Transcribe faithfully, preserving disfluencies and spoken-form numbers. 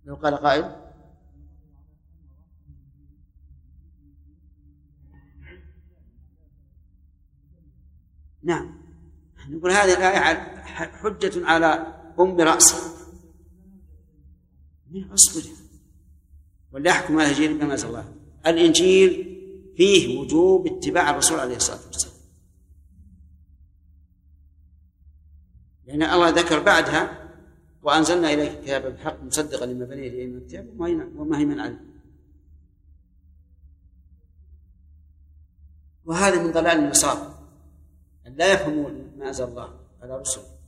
لو قال قائل نعم، نقول هذه الآية حجة على أم رأسه من أصبر وليحكم على الإنجيل بما أنزل الله. الإنجيل فيه وجوب اتباع الرسول عليه الصلاة والسلام، لأن الله ذكر بعدها وأنزلنا إليك كتابا بالحق مصدقا لما بين يديه من الكتاب ومهيمنا عليه. وهذا من ضلال النصارى أن لا يفهموا ما أنزل الله على رسله.